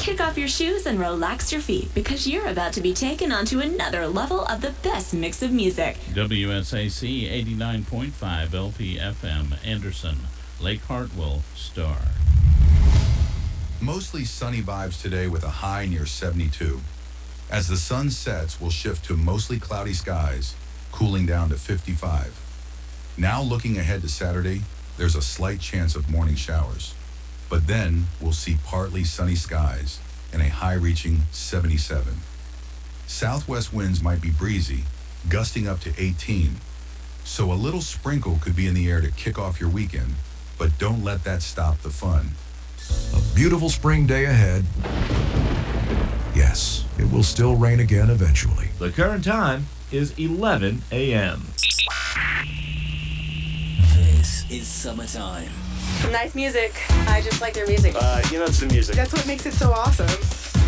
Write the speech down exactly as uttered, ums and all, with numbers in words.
Kick off your shoes and relax your feet because you're about to be taken onto another level of the best mix of music. W S A C eighty-nine point five L P F M, Anderson, Lake Hartwell, Star. Mostly sunny vibes today with a high near seventy-two. As the sun sets, we'll shift to mostly cloudy skies, cooling down to fifty-five. Now looking ahead to Saturday, there's a slight chance of morning showers. But then we'll see partly sunny skies and a high reaching seventy-seven. Southwest winds might be breezy, gusting up to eighteen. So a little sprinkle could be in the air to kick off your weekend, but don't let that stop the fun. A beautiful spring day ahead. Yes, it will still rain again eventually. The current time is eleven a.m. This is summertime. Nice music. I just like their music. Uh, you know, it's the music. That's what makes it so awesome.